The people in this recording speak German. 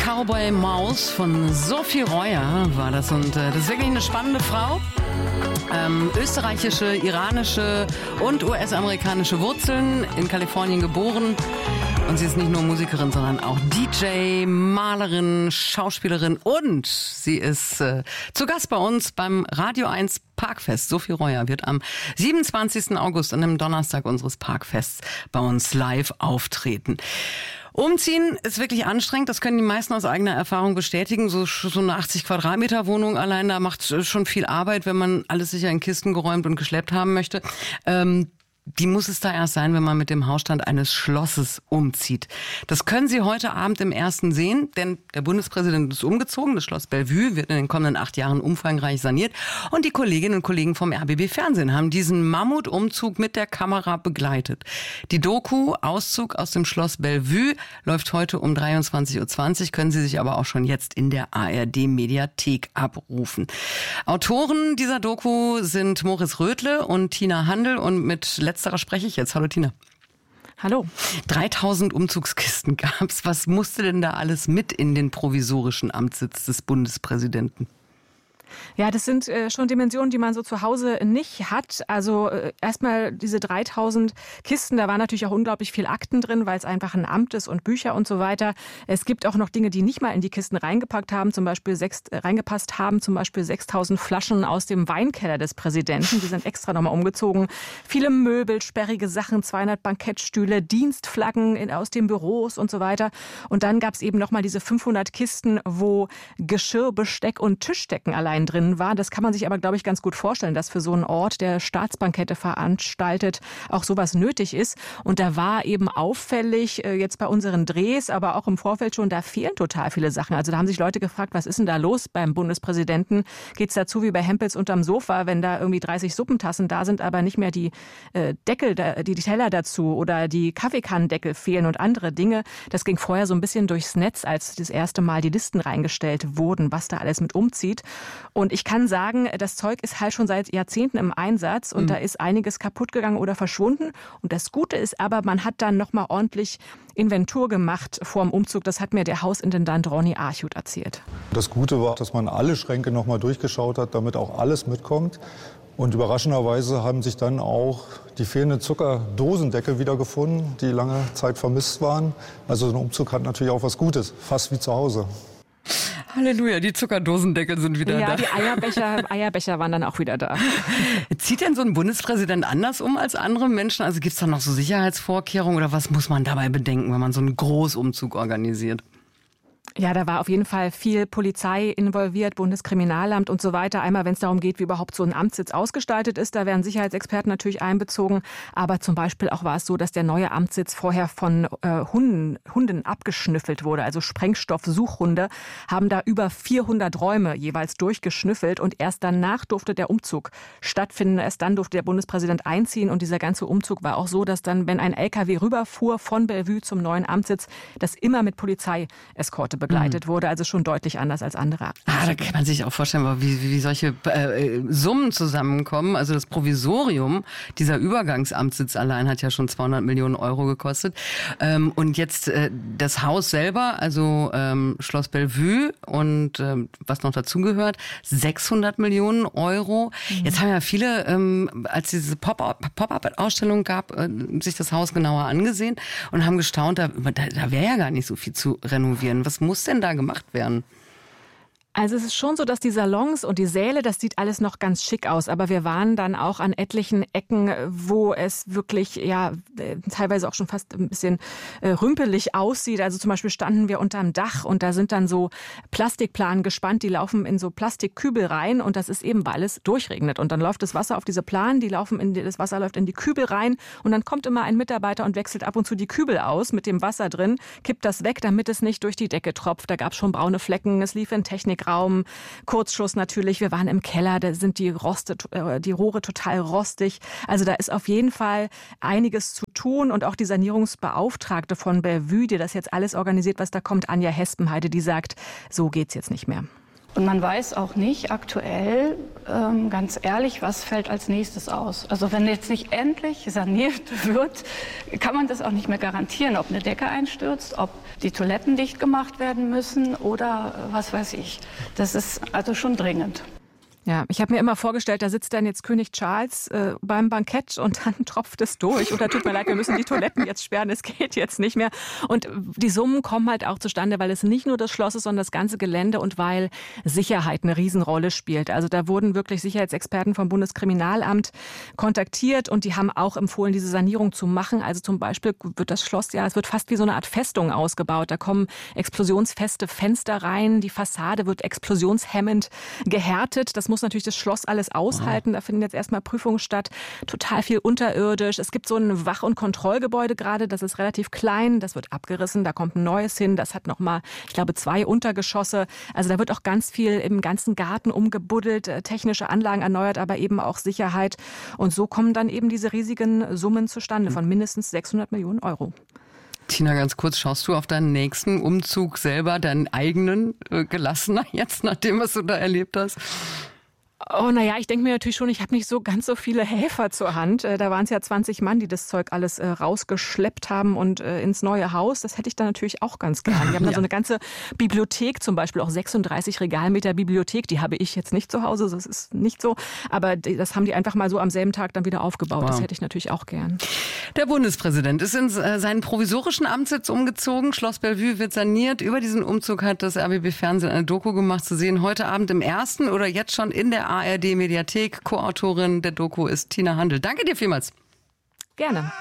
Cowboy Maus von Sophie Reuer war das. Und das ist wirklich eine spannende Frau. Österreichische, iranische und US-amerikanische Wurzeln, in Kalifornien geboren. Und sie ist nicht nur Musikerin, sondern auch DJ, Malerin, Schauspielerin und sie ist zu Gast bei uns beim Radio 1 Parkfest. Sophie Reuer wird am 27. August, an einem Donnerstag unseres Parkfests, bei uns live auftreten. Umziehen ist wirklich anstrengend, das können die meisten aus eigener Erfahrung bestätigen. So eine 80 Quadratmeter Wohnung allein, da macht schon viel Arbeit, wenn man alles sicher in Kisten geräumt und geschleppt haben möchte. Die muss es da erst sein, wenn man mit dem Hausstand eines Schlosses umzieht. Das können Sie heute Abend im Ersten sehen, denn der Bundespräsident ist umgezogen. Das Schloss Bellevue wird in den kommenden 8 Jahren umfangreich saniert. Und die Kolleginnen und Kollegen vom RBB Fernsehen haben diesen Mammutumzug mit der Kamera begleitet. Die Doku Auszug aus dem Schloss Bellevue läuft heute um 23.20 Uhr, können Sie sich aber auch schon jetzt in der ARD-Mediathek abrufen. Autoren dieser Doku sind Moritz Rödle und Tina Handel und mit letzterer spreche ich jetzt. Hallo Tina. Hallo. 3000 Umzugskisten gab's. Was musste denn da alles mit in den provisorischen Amtssitz des Bundespräsidenten? Ja, das sind schon Dimensionen, die man so zu Hause nicht hat. Also erstmal diese 3000 Kisten, da war natürlich auch unglaublich viel Akten drin, weil es einfach ein Amt ist und Bücher und so weiter. Es gibt auch noch Dinge, die nicht mal in die Kisten reingepasst haben, zum Beispiel 6000 Flaschen aus dem Weinkeller des Präsidenten. Die sind extra nochmal umgezogen. Viele Möbel, sperrige Sachen, 200 Bankettstühle, Dienstflaggen aus den Büros und so weiter. Und dann gab es eben nochmal diese 500 Kisten, wo Geschirr, Besteck und Tischdecken allein drin war. Das kann man sich aber, glaube ich, ganz gut vorstellen, dass für so einen Ort, der Staatsbankette veranstaltet, auch sowas nötig ist. Und da war eben auffällig, jetzt bei unseren Drehs, aber auch im Vorfeld schon, da fehlen total viele Sachen. Also da haben sich Leute gefragt, was ist denn da los beim Bundespräsidenten? Geht's dazu wie bei Hempels unterm Sofa, wenn da irgendwie 30 Suppentassen da sind, aber nicht mehr die Deckel, die Teller dazu oder die Kaffeekannendeckel fehlen und andere Dinge. Das ging vorher so ein bisschen durchs Netz, als das erste Mal die Listen reingestellt wurden, was da alles mit umzieht. Und ich kann sagen, das Zeug ist halt schon seit Jahrzehnten im Einsatz und da ist einiges kaputt gegangen oder verschwunden. Und das Gute ist aber, man hat dann nochmal ordentlich Inventur gemacht vor dem Umzug. Das hat mir der Hausintendant Ronny Archut erzählt. Das Gute war, dass man alle Schränke nochmal durchgeschaut hat, damit auch alles mitkommt. Und überraschenderweise haben sich dann auch die fehlenden Zuckerdosendeckel wiedergefunden, die lange Zeit vermisst waren. Also so ein Umzug hat natürlich auch was Gutes, fast wie zu Hause. Halleluja, die Zuckerdosendeckel sind wieder da. Ja, die Eierbecher waren dann auch wieder da. Zieht denn so ein Bundespräsident anders um als andere Menschen? Also gibt es da noch so Sicherheitsvorkehrungen oder was muss man dabei bedenken, wenn man so einen Großumzug organisiert? Ja, da war auf jeden Fall viel Polizei involviert, Bundeskriminalamt und so weiter. Einmal, wenn es darum geht, wie überhaupt so ein Amtssitz ausgestaltet ist, da werden Sicherheitsexperten natürlich einbezogen. Aber zum Beispiel auch war es so, dass der neue Amtssitz vorher von Hunden abgeschnüffelt wurde. Also Sprengstoffsuchhunde haben da über 400 Räume jeweils durchgeschnüffelt. Und erst danach durfte der Umzug stattfinden. Erst dann durfte der Bundespräsident einziehen. Und dieser ganze Umzug war auch so, dass dann, wenn ein LKW rüberfuhr von Bellevue zum neuen Amtssitz, das immer mit Polizeieskorte begleitet wurde, also schon deutlich anders als andere. Da kann man sich auch vorstellen, wie solche Summen zusammenkommen. Also das Provisorium, dieser Übergangsamtssitz allein hat ja schon 200 Millionen Euro gekostet. Und jetzt das Haus selber, also Schloss Bellevue und was noch dazugehört, 600 Millionen Euro. Jetzt haben ja viele, als diese Pop-up-Ausstellung gab, sich das Haus genauer angesehen und haben gestaunt, da wäre ja gar nicht so viel zu renovieren. Was muss denn da gemacht werden? Also es ist schon so, dass die Salons und die Säle, das sieht alles noch ganz schick aus. Aber wir waren dann auch an etlichen Ecken, wo es wirklich teilweise auch schon fast ein bisschen rümpelig aussieht. Also zum Beispiel standen wir unterm Dach und da sind dann so Plastikplanen gespannt, die laufen in so Plastikkübel rein und das ist eben, weil es durchregnet. Und dann läuft das Wasser auf diese Planen, das Wasser läuft in die Kübel rein und dann kommt immer ein Mitarbeiter und wechselt ab und zu die Kübel aus mit dem Wasser drin, kippt das weg, damit es nicht durch die Decke tropft. Da gab es schon braune Flecken, es lief in Technikraum, Kurzschluss natürlich. Wir waren im Keller, da sind die Rohre total rostig. Also da ist auf jeden Fall einiges zu tun und auch die Sanierungsbeauftragte von Bellevue, die das jetzt alles organisiert, was da kommt, Anja Hespenheide, die sagt, so geht's jetzt nicht mehr. Und man weiß auch nicht aktuell, ganz ehrlich, was fällt als nächstes aus. Also wenn jetzt nicht endlich saniert wird, kann man das auch nicht mehr garantieren, ob eine Decke einstürzt, ob die Toiletten dicht gemacht werden müssen oder was weiß ich. Das ist also schon dringend. Ja, ich habe mir immer vorgestellt, da sitzt dann jetzt König Charles beim Bankett und dann tropft es durch. Oder tut mir leid, wir müssen die Toiletten jetzt sperren, es geht jetzt nicht mehr. Und die Summen kommen halt auch zustande, weil es nicht nur das Schloss ist, sondern das ganze Gelände und weil Sicherheit eine Riesenrolle spielt. Also da wurden wirklich Sicherheitsexperten vom Bundeskriminalamt kontaktiert und die haben auch empfohlen, diese Sanierung zu machen. Also zum Beispiel wird das Schloss, es wird fast wie so eine Art Festung ausgebaut. Da kommen explosionsfeste Fenster rein, die Fassade wird explosionshemmend gehärtet. Das muss natürlich das Schloss alles aushalten. Da finden jetzt erstmal Prüfungen statt. Total viel unterirdisch. Es gibt so ein Wach- und Kontrollgebäude gerade. Das ist relativ klein. Das wird abgerissen. Da kommt ein neues hin. Das hat nochmal, ich glaube, 2 Untergeschosse. Also da wird auch ganz viel im ganzen Garten umgebuddelt, technische Anlagen erneuert, aber eben auch Sicherheit. Und so kommen dann eben diese riesigen Summen zustande von mindestens 600 Millionen Euro. Tina, ganz kurz, schaust du auf deinen nächsten Umzug selber, deinen eigenen, gelassener jetzt, nachdem was du da erlebt hast? Oh, naja, ich denke mir natürlich schon, ich habe nicht so ganz so viele Helfer zur Hand. Da waren es ja 20 Mann, die das Zeug alles rausgeschleppt haben und ins neue Haus. Das hätte ich dann natürlich auch ganz gern. Die haben dann so eine ganze Bibliothek, zum Beispiel auch 36 Regalmeter Bibliothek. Die habe ich jetzt nicht zu Hause, das ist nicht so. Aber das haben die einfach mal so am selben Tag dann wieder aufgebaut. Wow. Das hätte ich natürlich auch gern. Der Bundespräsident ist in seinen provisorischen Amtssitz umgezogen. Schloss Bellevue wird saniert. Über diesen Umzug hat das RBB-Fernsehen eine Doku gemacht, zu sehen heute Abend im Ersten oder jetzt schon in der ARD-Mediathek. Co-Autorin der Doku ist Tina Handel. Danke dir vielmals. Gerne.